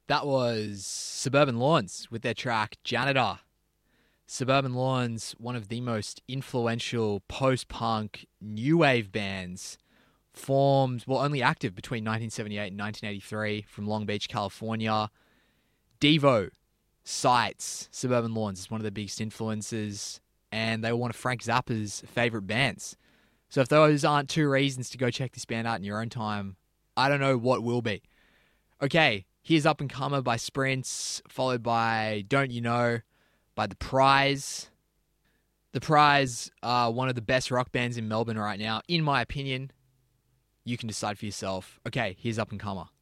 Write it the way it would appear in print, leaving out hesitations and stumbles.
That was Suburban Lawns with their track Janitor. Suburban Lawns, one of the most influential post-punk new wave bands, formed, only active between 1978 and 1983 from Long Beach, California. Devo cites Suburban Lawns as one of the biggest influences, and they were one of Frank Zappa's favorite bands. So if those aren't two reasons to go check this band out in your own time, I don't know what will be. Okay, here's Up and Comer by Sprints, followed by Don't You Know by The Prize. The Prize are one of the best rock bands in Melbourne right now, in my opinion. You can decide for yourself. Okay, here's Up and Comer.